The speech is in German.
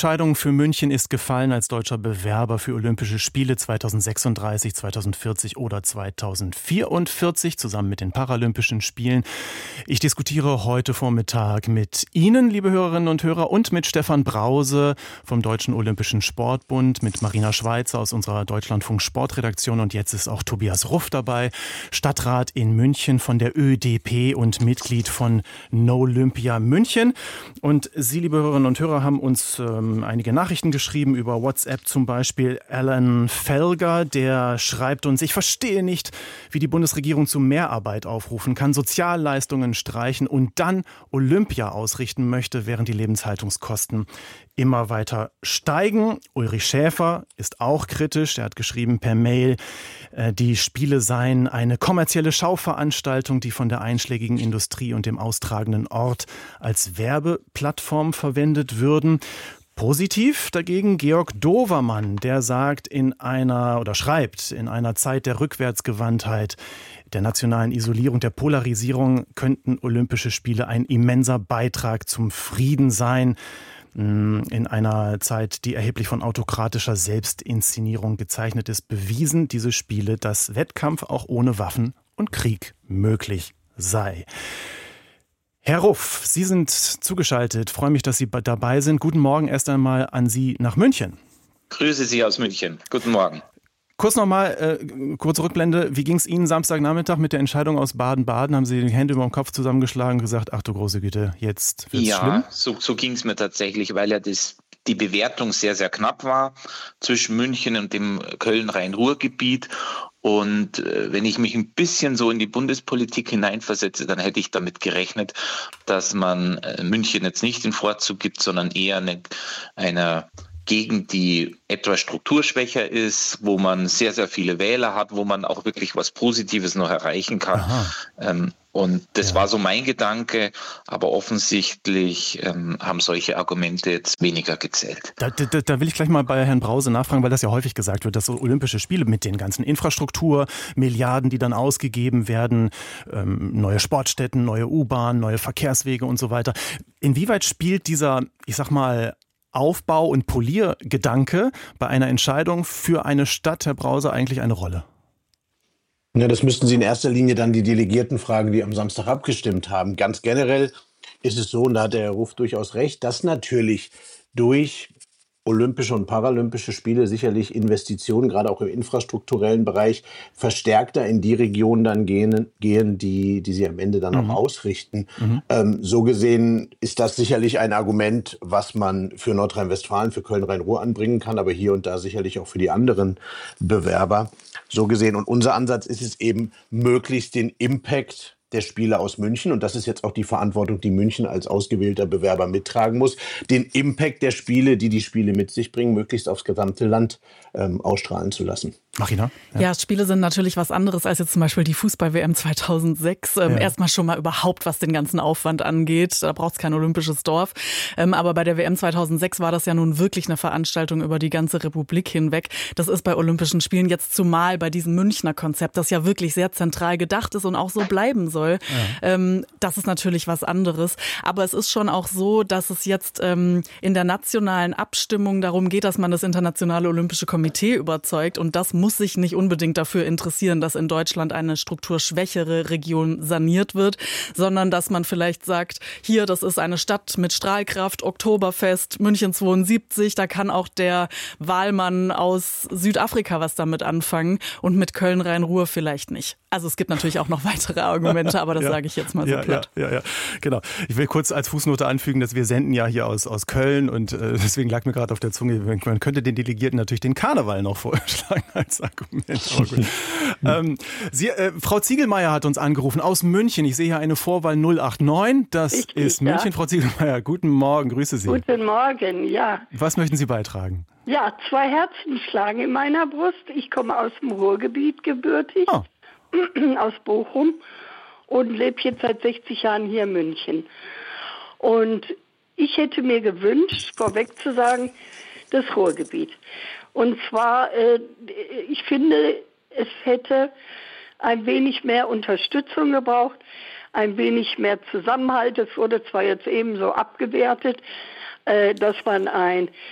Entscheidung für München ist gefallen als deutscher Bewerber für Olympische Spiele 2036, 2040 oder 2044 zusammen mit den Paralympischen Spielen. Ich diskutiere heute Vormittag mit Ihnen, liebe Hörerinnen und Hörer, und mit Stefan Brause vom Deutschen Olympischen Sportbund, mit Marina Schweizer aus unserer Deutschlandfunk Sportredaktion und jetzt ist auch Tobias Ruff dabei, Stadtrat in München von der ÖDP und Mitglied von Nolympia München. Und Sie, liebe Hörerinnen und Hörer, haben uns einige Nachrichten geschrieben über WhatsApp, zum Beispiel Alan Felger, der schreibt uns: Ich verstehe nicht, wie die Bundesregierung zu Mehrarbeit aufrufen kann, Sozialleistungen streichen und dann Olympia ausrichten möchte, während die Lebenshaltungskosten immer weiter steigen. Ulrich Schäfer ist auch kritisch. Er hat geschrieben per Mail, die Spiele seien eine kommerzielle Schauveranstaltung, die von der einschlägigen Industrie und dem austragenden Ort als Werbeplattform verwendet würden. Positiv dagegen Georg Dovermann, der sagt schreibt, in einer Zeit der Rückwärtsgewandtheit, der nationalen Isolierung, der Polarisierung könnten Olympische Spiele ein immenser Beitrag zum Frieden sein. In einer Zeit, die erheblich von autokratischer Selbstinszenierung gezeichnet ist, bewiesen diese Spiele, dass Wettkampf auch ohne Waffen und Krieg möglich sei. Herr Ruff, Sie sind zugeschaltet. Ich freue mich, dass Sie dabei sind. Guten Morgen erst einmal an Sie nach München. Grüße Sie aus München. Guten Morgen. Kurz nochmal, kurze Rückblende. Wie ging es Ihnen Samstagnachmittag mit der Entscheidung aus Baden-Baden? Haben Sie die Hände über den Kopf zusammengeschlagen und gesagt, ach du große Güte, jetzt wird's schlimm? Ja, so ging es mir tatsächlich, weil ja die Bewertung sehr, sehr knapp war zwischen München und dem Köln-Rhein-Ruhr-Gebiet. Und wenn ich mich ein bisschen so in die Bundespolitik hineinversetze, dann hätte ich damit gerechnet, dass man München jetzt nicht den Vorzug gibt, sondern eher einer Gegend, die etwas strukturschwächer ist, wo man sehr, sehr viele Wähler hat, wo man auch wirklich was Positives noch erreichen kann. Und das war so mein Gedanke, aber offensichtlich haben solche Argumente jetzt weniger gezählt. Da will ich gleich mal bei Herrn Brause nachfragen, weil das ja häufig gesagt wird, dass so Olympische Spiele mit den ganzen Infrastrukturmilliarden, die dann ausgegeben werden, neue Sportstätten, neue U-Bahnen, neue Verkehrswege und so weiter. Inwieweit spielt dieser, ich sag mal, Aufbau- und Poliergedanke bei einer Entscheidung für eine Stadt, Herr Brause, eigentlich eine Rolle? Ja, das müssten Sie in erster Linie dann die Delegierten fragen, die am Samstag abgestimmt haben. Ganz generell ist es so, und da hat der Herr Ruff durchaus recht, dass natürlich durch Olympische und Paralympische Spiele sicherlich Investitionen, gerade auch im infrastrukturellen Bereich, verstärkter in die Regionen dann gehen, die sie am Ende dann auch ausrichten. So gesehen ist das sicherlich ein Argument, was man für Nordrhein-Westfalen, für Köln-Rhein-Ruhr anbringen kann, aber hier und da sicherlich auch für die anderen Bewerber. So gesehen. Und unser Ansatz ist es eben, möglichst den Impact der Spiele aus München, und das ist jetzt auch die Verantwortung, die München als ausgewählter Bewerber mittragen muss, den Impact der Spiele, die Spiele mit sich bringen, möglichst aufs gesamte Land ausstrahlen zu lassen. Marina? Ja, Spiele sind natürlich was anderes als jetzt zum Beispiel die Fußball-WM 2006. Erstmal schon mal überhaupt, was den ganzen Aufwand angeht. Da braucht es kein olympisches Dorf. Aber bei der WM 2006 war das ja nun wirklich eine Veranstaltung über die ganze Republik hinweg. Das ist bei Olympischen Spielen jetzt zumal bei diesem Münchner Konzept, das ja wirklich sehr zentral gedacht ist und auch so bleiben soll. Ja. Das ist natürlich was anderes. Aber es ist schon auch so, dass es jetzt in der nationalen Abstimmung darum geht, dass man das Internationale Olympische Komitee überzeugt. Und das muss sich nicht unbedingt dafür interessieren, dass in Deutschland eine strukturschwächere Region saniert wird, sondern dass man vielleicht sagt, hier, das ist eine Stadt mit Strahlkraft, Oktoberfest, München 72, da kann auch der Wahlmann aus Südafrika was damit anfangen und mit Köln-Rhein-Ruhr vielleicht nicht. Also es gibt natürlich auch noch weitere Argumente, aber das sage ich jetzt mal so platt. Ja, genau. Ich will kurz als Fußnote anfügen, dass wir senden ja hier aus Köln und deswegen lag mir gerade auf der Zunge, man könnte den Delegierten natürlich den Karneval noch vorschlagen als Argument. Frau Ziegelmeier hat uns angerufen aus München. Ich sehe hier eine Vorwahl 089. Das ist München. Frau Ziegelmeier, guten Morgen, grüße Sie. Guten Morgen, ja. Was möchten Sie beitragen? Ja, 2 Herzen schlagen in meiner Brust. Ich komme aus dem Ruhrgebiet gebürtig. Aus Bochum und lebe jetzt seit 60 Jahren hier in München. Und ich hätte mir gewünscht, vorweg zu sagen, das Ruhrgebiet. Und zwar, ich finde, es hätte ein wenig mehr Unterstützung gebraucht, ein wenig mehr Zusammenhalt. Es wurde zwar jetzt eben so abgewertet, dass man ein